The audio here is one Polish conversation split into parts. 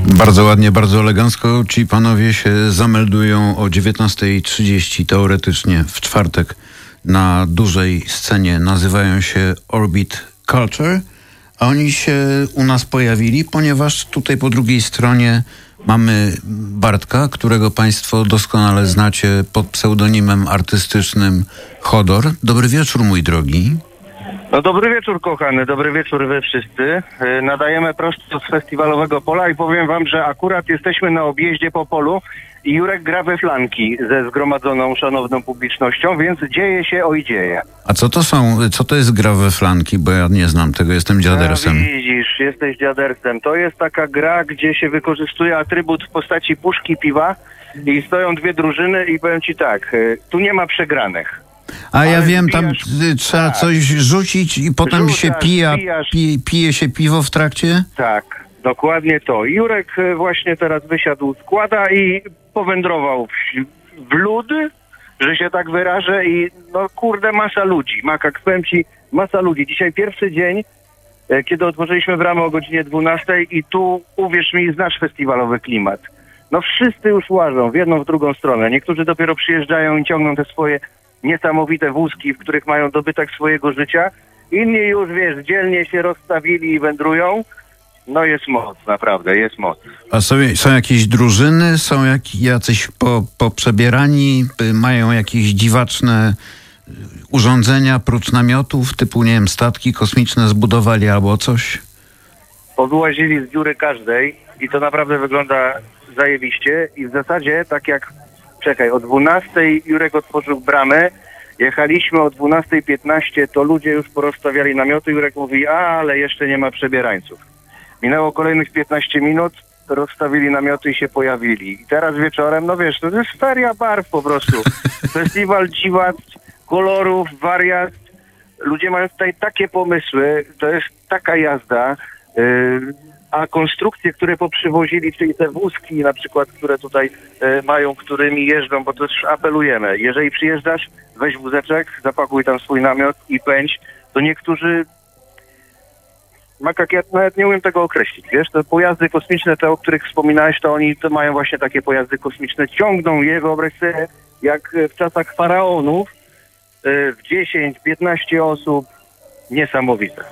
Bardzo ładnie, bardzo elegancko. Ci panowie się zameldują o 19:30 teoretycznie w czwartek na dużej scenie. Nazywają się Orbit Culture, a oni się u nas pojawili, ponieważ tutaj po drugiej stronie mamy Bartka, którego państwo doskonale znacie pod pseudonimem artystycznym Hodor. Dobry wieczór, mój drogi. No dobry wieczór, kochany, dobry wieczór wy wszyscy. Nadajemy prosto z festiwalowego pola i powiem wam, że akurat jesteśmy na objeździe po polu i Jurek gra we flanki ze zgromadzoną szanowną publicznością, więc dzieje się, oj dzieje. A co to jest gra we flanki? Bo ja nie znam tego, jestem dziadersem. Widzisz, jesteś dziadersem. To jest taka gra, gdzie się wykorzystuje atrybut w postaci puszki piwa i stoją dwie drużyny i powiem ci tak, tu nie ma przegranych. A ja wiem, tam trzeba coś rzucić i potem się pije się piwo w trakcie? Tak, dokładnie to. Jurek właśnie teraz wysiadł z składa i powędrował w lód, że się tak wyrażę i no kurde, masa ludzi. Makak, powiem ci, masa ludzi. Dzisiaj pierwszy dzień, kiedy otworzyliśmy bramę o godzinie 12 i tu, uwierz mi, znasz festiwalowy klimat. No wszyscy już łażą w jedną, w drugą stronę. Niektórzy dopiero przyjeżdżają i ciągną te swoje niesamowite wózki, w których mają dobytek swojego życia. Inni już, wiesz, dzielnie się rozstawili i wędrują. No jest moc, naprawdę, jest moc. A są jakieś drużyny? Są jacyś poprzebierani? Mają jakieś dziwaczne urządzenia prócz namiotów? Typu, nie wiem, statki kosmiczne zbudowali albo coś? Powyłazili z dziury każdej i to naprawdę wygląda zajebiście. I w zasadzie, tak jak o 12:00 Jurek otworzył bramę, jechaliśmy o 12:15, to ludzie już porozstawiali namioty. Jurek mówi, ale jeszcze nie ma przebierańców. Minęło kolejnych 15 minut, rozstawili namioty i się pojawili. I teraz wieczorem, no wiesz, to jest feria barw po prostu. Festiwal dziwactw, kolorów, wariactw. Ludzie mają tutaj takie pomysły, to jest taka jazda. A konstrukcje, które poprzywozili, czyli te wózki na przykład, które tutaj mają, którymi jeżdżą, bo to też apelujemy. Jeżeli przyjeżdżasz, weź wózeczek, zapakuj tam swój namiot i pędź, to niektórzy... Makak, ja nawet nie umiem tego określić, wiesz, te pojazdy kosmiczne, te, o których wspominałeś, to oni to mają właśnie takie pojazdy kosmiczne, ciągną je, wyobraź sobie, jak w czasach faraonów, w 10-15 osób, niesamowite.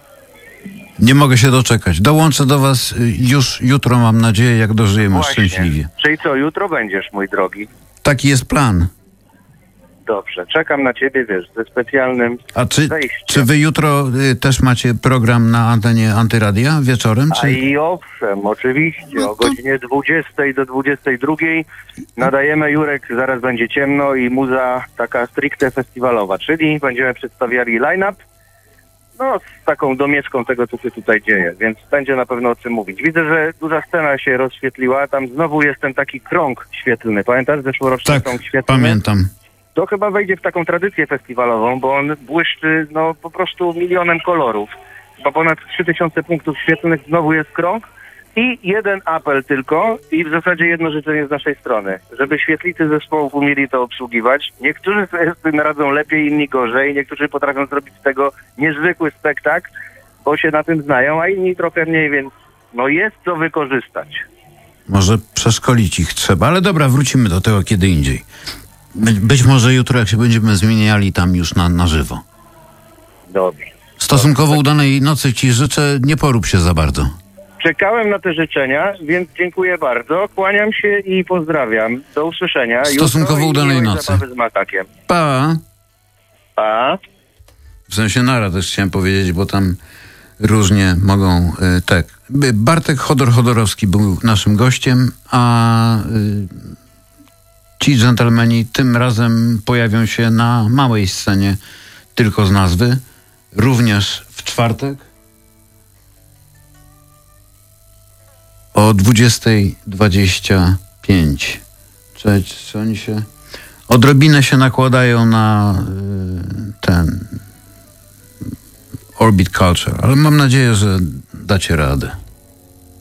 Nie mogę się doczekać. Dołączę do was już jutro, mam nadzieję, jak dożyjemy właśnie. Szczęśliwie. Czyli co, jutro będziesz, mój drogi? Taki jest plan. Dobrze, czekam na ciebie, wiesz, ze specjalnym czy wy jutro też macie program na antenie Antyradia wieczorem? Czy... A i owszem, oczywiście, o godzinie 20 do 22 nadajemy, Jurek, zaraz będzie ciemno i muza taka stricte festiwalowa, czyli będziemy przedstawiali line-up, no z taką domieszką tego, co się tutaj dzieje, więc będzie na pewno o czym mówić. Widzę, że duża scena się rozświetliła, tam znowu jest ten taki krąg świetlny, pamiętasz zeszłoroczny krąg świetlny? Pamiętam. To chyba wejdzie w taką tradycję festiwalową, bo on błyszczy no po prostu milionem kolorów. Chyba ponad 3000 punktów świetlnych, znowu jest krąg i jeden apel tylko i w zasadzie jedno życzenie z naszej strony, żeby świetlicy zespołów umieli to obsługiwać. Niektórzy sobie z tym radzą lepiej, inni gorzej, niektórzy potrafią zrobić z tego niezwykły spektakl, bo się na tym znają, a inni trochę mniej, więc no jest co wykorzystać. Może przeszkolić ich trzeba, ale dobra, wrócimy do tego kiedy indziej. Być może jutro, jak się będziemy zmieniali tam już na żywo. Dobrze. Stosunkowo udanej nocy ci życzę, nie porób się za bardzo. Czekałem na te życzenia, więc dziękuję bardzo. Kłaniam się i pozdrawiam. Do usłyszenia. Stosunkowo udanej nocy. Zabawy z Makakiem. Pa. Pa. W sensie nara też chciałem powiedzieć, bo tam różnie mogą... tak. Bartek Hodorowski był naszym gościem, a... ci dżentelmeni tym razem pojawią się na małej scenie, tylko z nazwy, również w czwartek o 20:25. Czy oni się odrobinę się nakładają na ten Orbit Culture, ale mam nadzieję, że dacie radę.